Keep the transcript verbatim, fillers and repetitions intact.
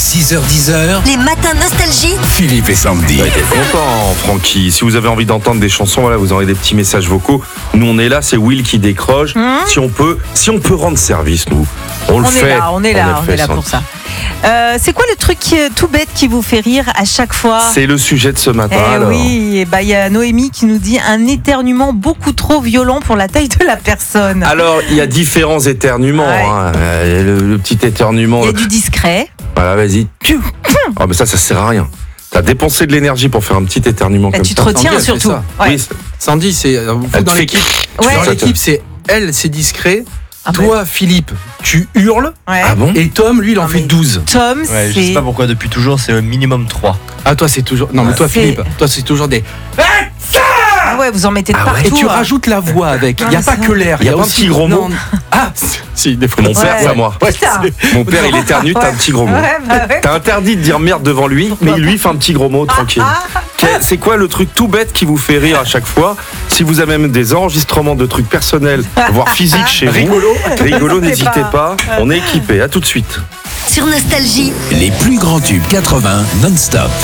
six heures dix, Les matins nostalgie. Philippe et Sandy. Vous êtes content, Francky. Si vous avez envie d'entendre des chansons, voilà, vous aurez des petits messages vocaux. Nous, on est là, c'est Will qui décroche. Mmh. Si on peut, si on peut rendre service, nous, on, le On fait. est là, on est là, le on fait, est là pour Sandy. ça. Euh, c'est quoi le truc euh, tout bête qui vous fait rire à chaque fois? C'est le sujet de ce matin. Eh alors. oui, et bah, il y a Noémie qui nous dit un éternuement beaucoup trop violent pour la taille de la personne. Alors, il y a différents éternuements. Ouais. Hein. Euh, Le, le petit éternuement. Il y a du discret. Voilà, vas-y. Ah, mais ça, ça sert à rien. T'as dépensé de l'énergie pour faire un petit éternuement Bah, comme tu ça. te retiens Sandy, elle fait surtout. ça. Ouais. Oui, c'est- Sandy, c'est euh, vous, Elle dans te fait l'équipe. Ouais. Dans Ça, l'équipe, c'est elle, c'est discret. Ah Toi, Philippe, tu hurles. Ouais. Ah bon? Et Tom, lui, il en Non, fait mais- douze. Tom, Ouais, je c'est. sais pas pourquoi depuis toujours c'est au minimum trois. Ah, toi, c'est toujours. Non, mais toi, C'est- Philippe, toi, c'est toujours des. Ah ouais, vous en mettez de Ah ouais. partout. Et tu hein. rajoutes la voix avec. Il n'y a Ah, pas ça. que l'air. Il y a pas un aussi petit gros mot. Non. Ah, si, des fois. Mon père, Ouais. c'est à moi. Putain. Mon père, il éternue, t'as un petit gros mot. Ouais, bah ouais. T'as interdit de dire merde devant lui, mais lui fait un petit gros mot, tranquille. Quel- C'est quoi le truc tout bête qui vous fait rire à chaque fois? Si vous avez même des enregistrements de trucs personnels, voire physiques chez vous, Rigolo. rigolo, N'hésitez n'hésitez pas. pas. On est équipé. À tout de suite. Sur Nostalgie. Les plus grands tubes quatre-vingts non-stop.